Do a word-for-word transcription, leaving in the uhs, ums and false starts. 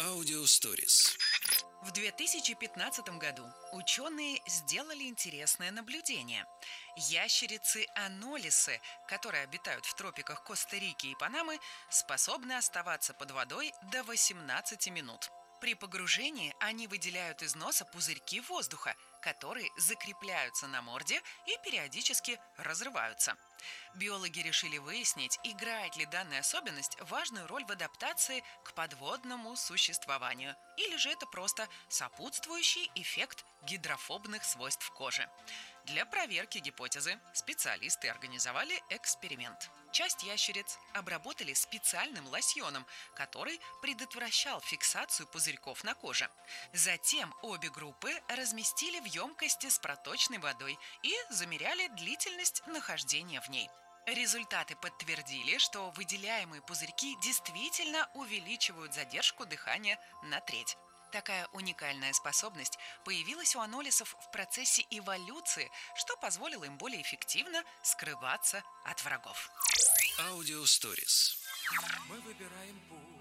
Аудиосторис. В две тысячи пятнадцатом году ученые сделали интересное наблюдение. Ящерицы-анолисы, которые обитают в тропиках Коста-Рики и Панамы, способны оставаться под водой до восемнадцати минут. При погружении они выделяют из носа пузырьки воздуха, которые закрепляются на морде и периодически разрываются. Биологи решили выяснить, играет ли данная особенность важную роль в адаптации к подводному существованию, или же это просто сопутствующий эффект гидрофобных свойств кожи. Для проверки гипотезы специалисты организовали эксперимент. Часть ящериц обработали специальным лосьоном, который предотвращал фиксацию пузырьков на коже. Затем обе группы разместили в емкости с проточной водой и замеряли длительность нахождения в ней. Результаты подтвердили, что выделяемые пузырьки действительно увеличивают задержку дыхания на треть. Такая уникальная способность появилась у анолисов в процессе эволюции, что позволило им более эффективно скрываться от врагов. Аудиосторис. Мы выбираем путь.